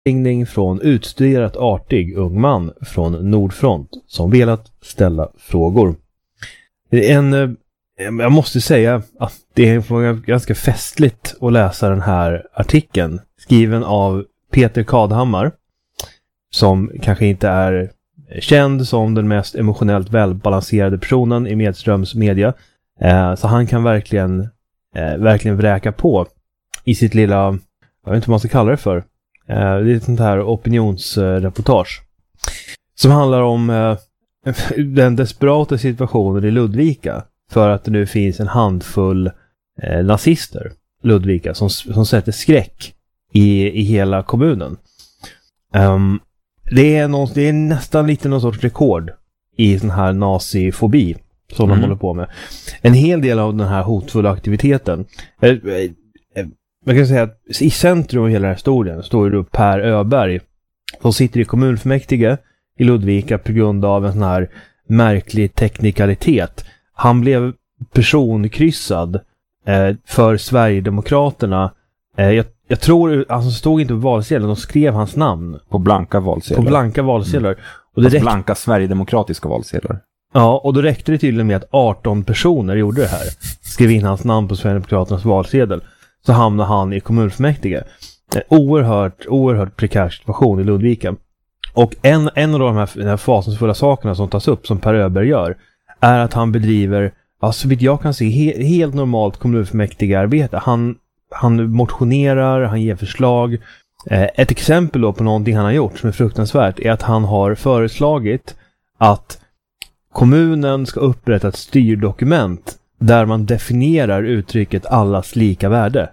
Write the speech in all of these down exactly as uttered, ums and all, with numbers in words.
ringning från utstuderat artig ung man från Nordfront som velat ställa frågor. En, jag måste säga att det är ganska festligt att läsa den här artikeln skriven av Peter Kadhammar, som kanske inte är känd som den mest emotionellt välbalanserade personen i Medströms media. Eh, så han kan verkligen eh, verkligen vräka på i sitt lilla, jag vet inte vad man ska kalla det för. Eh, det är ett sånt här opinionsreportage som handlar om eh, den desperata situationen i Ludvika för att det nu finns en handfull eh, nazister Ludvika som, som sätter skräck i, i hela kommunen. Um, det, är någon, det är nästan lite någon sorts rekord i sån här nazifobi som mm. de håller på med. En hel del av den här hotfulla aktiviteten, eh, eh, man kan säga att i centrum av hela den här historien står ju Per Öberg som sitter i kommunfullmäktige i Ludvika på grund av en sån här märklig teknikalitet. Han blev personkryssad eh, för Sverigedemokraterna. Eh, jag, jag tror, alltså stod inte på valsedeln, de skrev hans namn. På blanka valsedlar. På blanka valsedlar. Mm. Och det alltså räck... blanka Sverigedemokratiska valsedlar. Ja, och då räckte det tydligen med att arton personer gjorde det här. Skrev in hans namn på Sverigedemokraternas valsedel. Så hamnade han i kommunfullmäktige. En oerhört, oerhört prekär situation i Ludvika. Och en, en av de här, de här fasansfulla sakerna som tas upp, som Per Öberg gör, är att han bedriver, ja, så vitt jag kan se, he, helt normalt kommunfullmäktige arbete. Han, han motionerar, han ger förslag. Eh, ett exempel då på någonting han har gjort som är fruktansvärt är att han har föreslagit att kommunen ska upprätta ett styrdokument där man definierar uttrycket allas lika värde.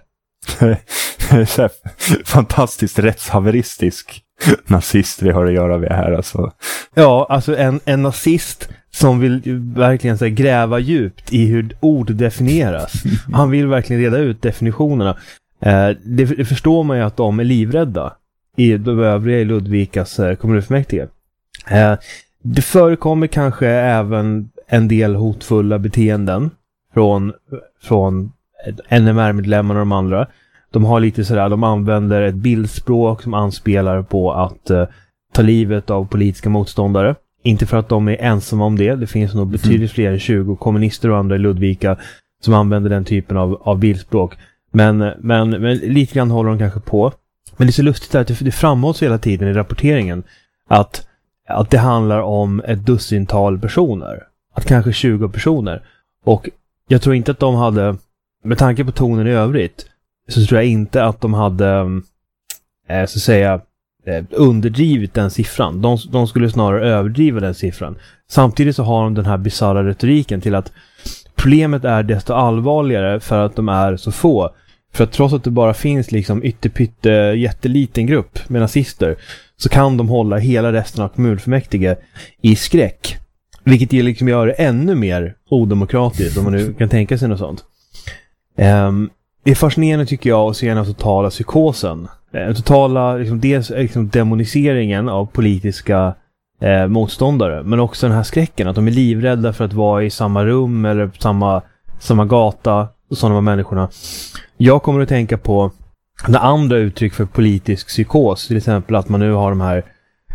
Fantastiskt rättshaveristisk nazist vi har att göra med här alltså. Ja, alltså en, en nazist som vill verkligen så här, gräva djupt i hur ord definieras. Han vill verkligen reda ut definitionerna. Eh, det, det förstår man ju att de är livrädda i de övriga i Ludvikas eh, kommunfullmäktige. Eh, det förekommer kanske även en del hotfulla beteenden från, från N M R-medlemmarna och de andra. De har lite sådär, de använder ett bildspråk som anspelar på att uh, ta livet av politiska motståndare. Inte för att de är ensamma om det. Det finns nog betydligt mm. fler än tjugo kommunister och andra i Ludvika som använder den typen av, av bildspråk. Men, men, men lite grann håller de kanske på. Men det är så lustigt att det, det framhålls hela tiden i rapporteringen att, att det handlar om ett dussintal personer. Att kanske tjugo personer. Och jag tror inte att de hade, med tanke på tonen i övrigt, så tror jag inte att de hade eh, så att säga eh, underdrivit den siffran. De, de skulle snarare överdriva den siffran. Samtidigt så har de den här bizarra retoriken till att problemet är desto allvarligare för att de är så få. För att trots att det bara finns liksom ytterpytte jätteliten grupp med nazister, så kan de hålla hela resten av kommunfullmäktige i skräck. Vilket liksom gör det ännu mer odemokratiskt, om man nu kan tänka sig något sånt. Um, det är fascinerande tycker jag att se den totala psykosen. Den totala liksom, dels, liksom, demoniseringen av politiska eh, motståndare. Men också den här skräcken, att de är livrädda för att vara i samma rum eller samma, samma gata och sådana människorna. Jag kommer att tänka på det andra uttryck för politisk psykos. Till exempel att man nu har de här,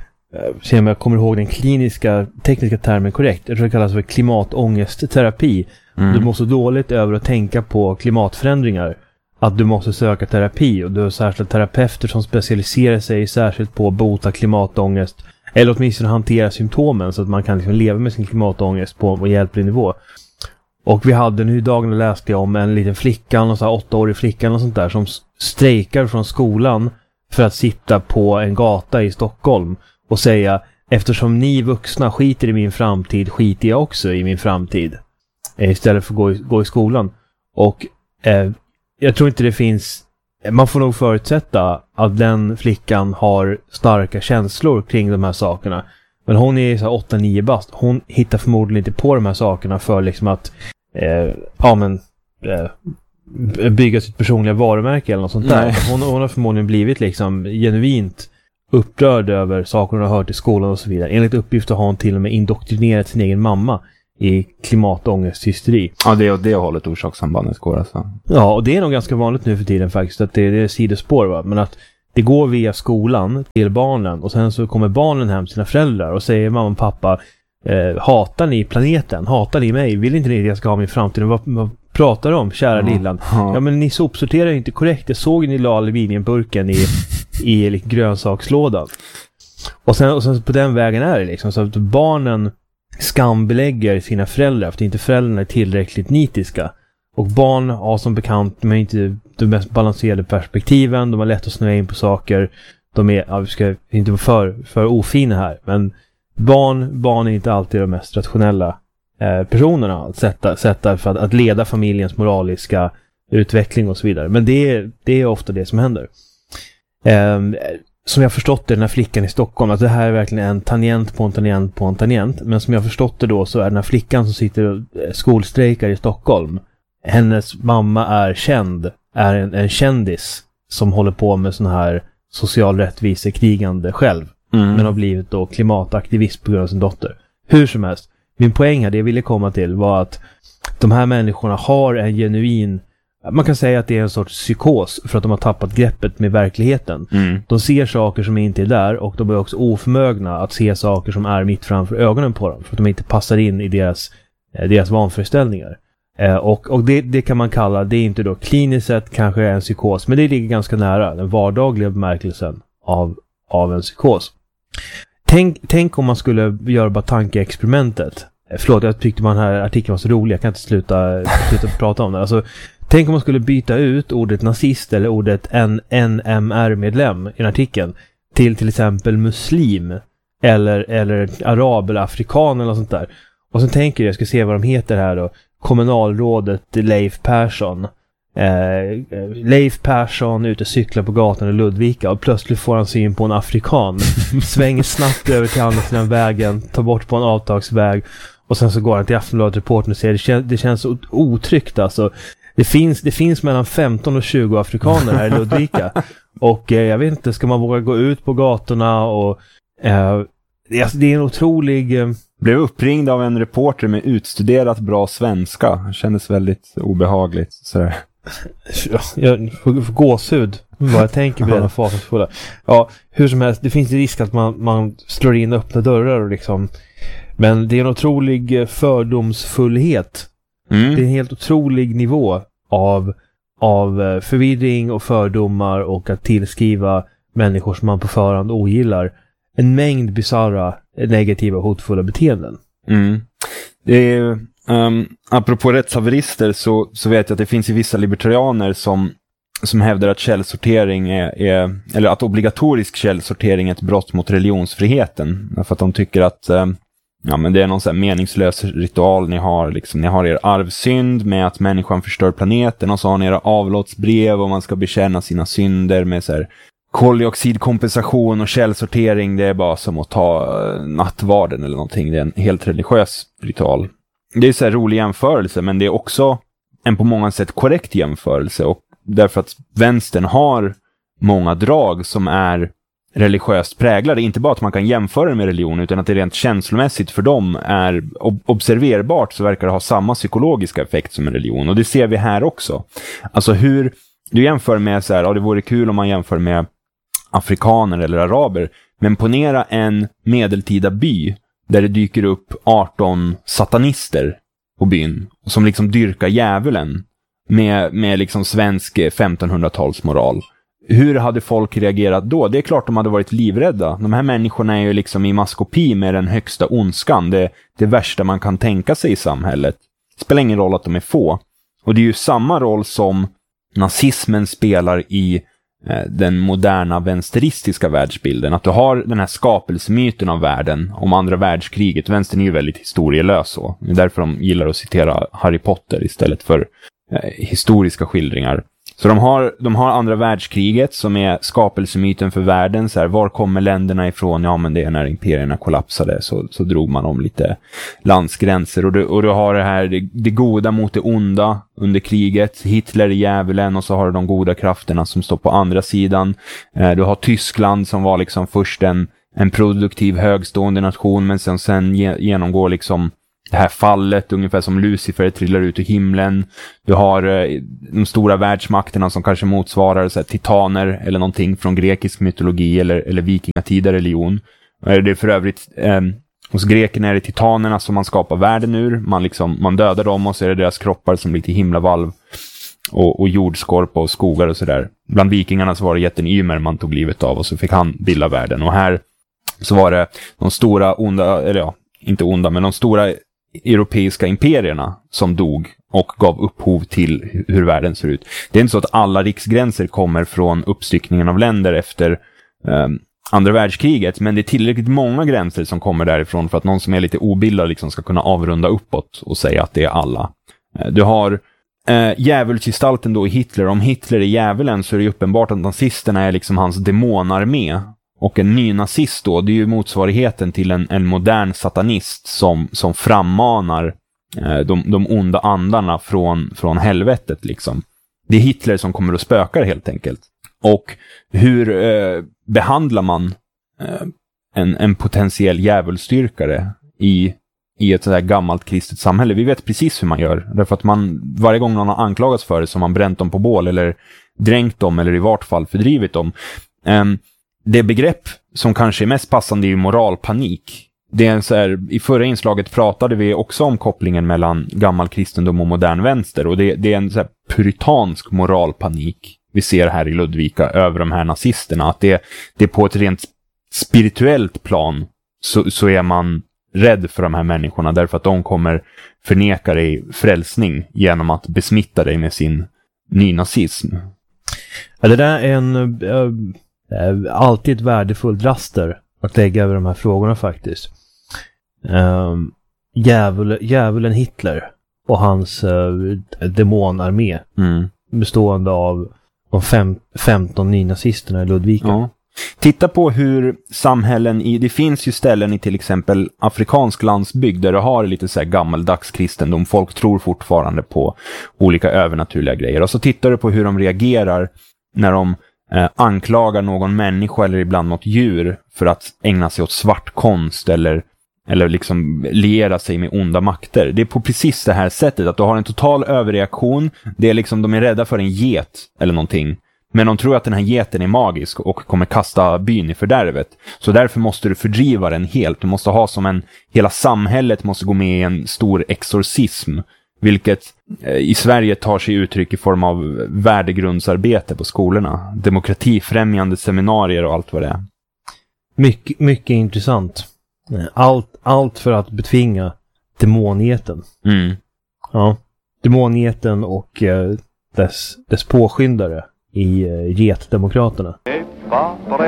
se om jag kommer ihåg den kliniska, tekniska termen korrekt. Jag tror det kallas för klimatångestterapi. Mm. Du mår så dåligt över att tänka på klimatförändringar att du måste söka terapi, och du har särskilda terapeuter som specialiserar sig särskilt på att bota klimatångest eller åtminstone hantera symptomen så att man kan liksom leva med sin klimatångest på en hjälplig nivå. Och vi hade nu i dagen läste jag om en liten flicka, en så här åttaårig flicka och sånt där, som strejkar från skolan för att sitta på en gata i Stockholm och säga: eftersom ni vuxna skiter i min framtid, skiter jag också i min framtid. Eh, istället för att gå i, gå i skolan. Och eh, jag tror inte det finns, man får nog förutsätta att den flickan har starka känslor kring de här sakerna. Men hon är så åtta nio bast. Hon hittar förmodligen inte på de här sakerna för liksom att eh, ja, men, eh, bygga sitt personliga varumärke eller något sånt där. Hon, hon har förmodligen blivit liksom genuint upprörd över saker hon har hört i skolan och så vidare. Enligt uppgift har hon till och med indoktrinerat sin egen mamma i klimatångesthysteri. Ja, det är det hållet orsakssambandet går alltså. Ja, och det är nog ganska vanligt nu för tiden faktiskt, att det, det är sidospår, va? Men att det går via skolan till barnen och sen så kommer barnen hem till sina föräldrar och säger mamma och pappa, eh, hatar ni planeten? Hatar ni mig? Vill inte ni att jag ska ha min framtid? Vad, vad pratar de om, kära ja. lillan? Ja, men ni sopsorterar inte korrekt. Jag såg ni la aluminiumburken i, i liksom, grönsakslådan. Och sen, och sen på den vägen är det liksom så att barnen skambelägger sina föräldrar för att inte föräldrarna är tillräckligt nitiska. Och barn har som bekant men inte de mest balanserade perspektiven, de har lätt att snöa in på saker. De är, ja, vi ska inte vara för, för ofina här, men barn, barn är inte alltid de mest rationella eh, personerna att sätta, sätta för att, att leda familjens moraliska utveckling och så vidare. Men det är, det är ofta det som händer. Eh, som jag förstått det, den här flickan i Stockholm, att det här är verkligen en tangent på en tangent på en tangent. Men som jag förstått det då så är den här flickan som sitter och skolstrejkar i Stockholm, hennes mamma är känd, är en, en kändis som håller på med sån här social rättvisekrigande själv. Mm. Men har blivit då klimataktivist på grund av sin dotter. Hur som helst, min poäng här, det jag ville komma till var att de här människorna har en genuin, man kan säga att det är en sorts psykos för att de har tappat greppet med verkligheten. Mm. De ser saker som inte är där och de är också oförmögna att se saker som är mitt framför ögonen på dem för att de inte passar in i deras, deras vanföreställningar. Eh, och och det, det kan man kalla, det är inte då kliniskt sett kanske en psykos, men det ligger ganska nära den vardagliga bemärkelsen av, av en psykos. Tänk, tänk om man skulle göra bara tankeexperimentet. Eh, förlåt, jag tyckte man här artikeln var så rolig, jag kan inte sluta, sluta prata om det. Alltså, tänk om man skulle byta ut ordet nazist eller ordet N M R-medlem i en artikeln till till exempel muslim eller, eller arab eller afrikan eller något sånt där. Och sen tänker jag, jag ska se vad de heter här då. Kommunalrådet Leif Persson. Eh, Leif Persson ute och cyklar på gatan i Ludvika och plötsligt får han syn på en afrikan. Svänger snabbt över till andra sidan vägen, tar bort på en avtagsväg och sen så går han till Aftonbladet-reportern och säger det, kän- det känns så otryggt alltså. Det finns, det finns mellan femton och tjugo afrikaner här i Ludvika. Och eh, jag vet inte, ska man våga gå ut på gatorna och eh, det, alltså, det är en otrolig... Eh, Blev uppringd av en reporter med utstuderat bra svenska. Det kändes väldigt obehagligt. Sådär. Jag får gåshud vad jag tänker på det fasansfulla. Ja, hur som helst, det finns risk att man, man slår in öppna dörrar och liksom, men det är en otrolig fördomsfullhet. Mm. Det är en helt otrolig nivå av, av förvirring och fördomar och att tillskriva människor som man på förhand ogillar en mängd bizarra, negativa, hotfulla beteenden. Mm. Det är, um, apropå rättshaverister så, så vet jag att det finns ju vissa libertarianer som, som hävdar att källsortering är, är, eller att obligatorisk källsortering är ett brott mot religionsfriheten. För att de tycker att um, ja, men det är någon sån här meningslös ritual ni har. Liksom, ni har er arvsynd med att människan förstör planeten och så har ni era avlåtsbrev och man ska bekänna sina synder med så här koldioxidkompensation och källsortering. Det är bara som att ta nattvarden eller någonting. Det är en helt religiös ritual. Det är så här rolig jämförelse, men det är också en på många sätt korrekt jämförelse. Och därför att vänstern har många drag som är religiöst präglade. Inte bara att man kan jämföra det med religion, utan att det rent känslomässigt för dem är ob- observerbart, så verkar det ha samma psykologiska effekt som en religion. Och det ser vi här också. Alltså hur du jämför med så här, ja, det vore kul om man jämför med afrikaner eller araber, men ponera en medeltida by där det dyker upp arton satanister på byn som liksom dyrkar djävulen med, med liksom svensk femtonhundratalsmoral. Hur hade folk reagerat då? Det är klart de hade varit livrädda. De här människorna är ju liksom i maskopi med den högsta ondskan, det, det värsta man kan tänka sig i samhället. Det spelar ingen roll att de är få. Och det är ju samma roll som nazismen spelar i eh, den moderna vänsteristiska världsbilden. Att du har den här skapelsemyten av världen om andra världskriget. Vänstern är ju väldigt historielös så. Det är därför de gillar att citera Harry Potter istället för eh, historiska skildringar. Så de har, de har andra världskriget som är skapelsemyten för världen. Så här, var kommer länderna ifrån? Ja, men det är när imperierna kollapsade så, så drog man om lite landsgränser. Och du, och du har det här, det, det goda mot det onda under kriget. Hitler är djävulen och så har du de goda krafterna som står på andra sidan. Eh, du har Tyskland som var liksom först en, en produktiv högstående nation, men sen, sen ge, genomgår liksom det här fallet, ungefär som Lucifer trillar ut ur himlen. Du har eh, de stora världsmakterna som kanske motsvarar så här, titaner eller någonting från grekisk mytologi eller, eller vikingatida religion. Det är för övrigt, eh, hos grekerna är det titanerna som man skapar världen ur. Man, liksom, man dödar dem och så är det deras kroppar som blir till himlavalv och, och jordskorpa och skogar och sådär. Bland vikingarna så var det jätten Ymer man tog livet av och så fick han bilda världen. Och här så var det de stora onda, eller ja, inte onda, men de stora europeiska imperierna som dog och gav upphov till hur världen ser ut. Det är inte så att alla riksgränser kommer från uppstyckningen av länder efter eh, andra världskriget, men det är tillräckligt många gränser som kommer därifrån för att någon som är lite obildad liksom ska kunna avrunda uppåt och säga att det är alla. Eh, du har eh, djävulsgestalten då i Hitler. Om Hitler är djävulen så är det uppenbart att nazisterna är liksom hans demonarmé. Och en ny nazist då, det är ju motsvarigheten till en, en modern satanist som, som frammanar eh, de, de onda andarna från, från helvetet liksom. Det är Hitler som kommer att spöka helt enkelt. Och hur eh, behandlar man eh, en, en potentiell djävulsstyrkare i, i ett sådär gammalt kristet samhälle? Vi vet precis hur man gör. Därför att man, varje gång någon har anklagats för det så har man bränt dem på bål eller dränkt dem eller i vart fall fördrivit dem. Eh, Det begrepp som kanske är mest passande är ju moralpanik. Det är en så här, i förra inslaget pratade vi också om kopplingen mellan gammal kristendom och modern vänster. Och det, det är en så här puritansk moralpanik vi ser här i Ludvika över de här nazisterna. Att det, det är på ett rent spirituellt plan så, så är man rädd för de här människorna. Därför att de kommer förneka dig frälsning genom att besmitta dig med sin nynazism. Ja, det där är en... Uh... alltid ett värdefullt raster att lägga över de här frågorna faktiskt. Um, djävul, djävulen Hitler och hans uh, demonarmé mm. bestående av de fem, femton nynazisterna i Ludvika. Ja. Titta på hur samhällen i, det finns ju ställen i till exempel afrikansk landsbygd där du har lite så här gammaldags kristendom. Folk tror fortfarande på olika övernaturliga grejer. Och så tittar du på hur de reagerar när de Eh, anklagar någon människa eller ibland något djur för att ägna sig åt svart konst eller, eller liksom liera sig med onda makter. Det är på precis det här sättet att du har en total överreaktion. Det är liksom, de är rädda för en get eller någonting. Men de tror att den här geten är magisk och kommer kasta byn i fördärvet. Så därför måste du fördriva den helt. Du måste ha som en, hela samhället måste gå med i en stor exorcism. Vilket eh, i Sverige tar sig uttryck i form av värdegrundsarbete på skolorna. Demokratifrämjande seminarier och allt vad det är. Mycket, mycket intressant. Allt, allt för att betvinga demonieten. Mm. Ja, demonieten och eh, dess, dess påskyndare i eh, getdemokraterna.